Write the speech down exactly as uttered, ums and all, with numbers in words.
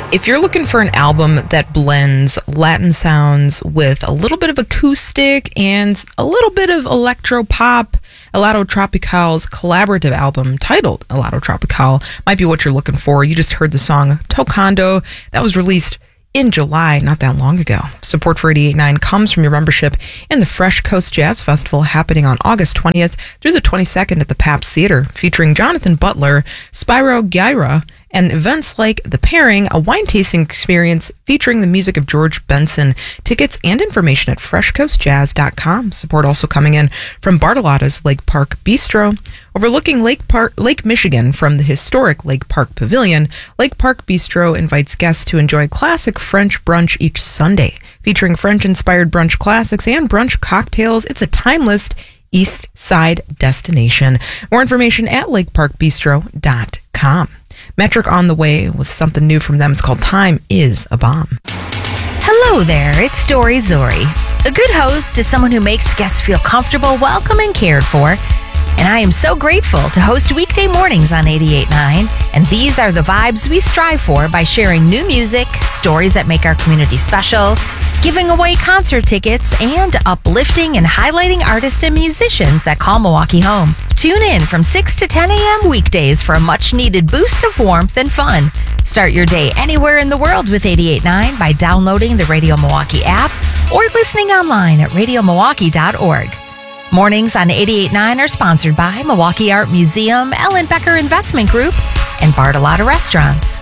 If you're looking for an album that blends Latin sounds with a little bit of acoustic and a little bit of electro pop, Helado Tropical's collaborative album titled Helado Tropical might be what you're looking for. You just heard the song Tocando that was released in July, not that long ago. Support for eighty-eight point nine comes from your membership in the Fresh Coast Jazz Festival happening on August twentieth through the twenty-second at the Pabst Theater, featuring Jonathan Butler, Spyro Gyra, and events like The Pairing, a wine tasting experience featuring the music of George Benson. Tickets and information at fresh coast jazz dot com. Support also coming in from Bartolotta's Lake Park Bistro. Overlooking Lake Park, Lake Michigan from the historic Lake Park Pavilion, Lake Park Bistro invites guests to enjoy classic French brunch each Sunday. Featuring French-inspired brunch classics and brunch cocktails, it's a timeless East Side destination. More information at lake park bistro dot com. Metric on the way with something new from them. It's called Time Is a Bomb. Hello there, it's Dory Zori. A good host is someone who makes guests feel comfortable, welcome, and cared for. And I am so grateful to host weekday mornings on eighty-eight point nine. And these are the vibes we strive for by sharing new music, stories that make our community special, giving away concert tickets, and uplifting and highlighting artists and musicians that call Milwaukee home. Tune in from six to ten a.m. weekdays for a much-needed boost of warmth and fun. Start your day anywhere in the world with eighty-eight point nine by downloading the Radio Milwaukee app or listening online at radio milwaukee dot org. Mornings on eighty-eight point nine are sponsored by Milwaukee Art Museum, Ellen Becker Investment Group, and Bartolotta Restaurants.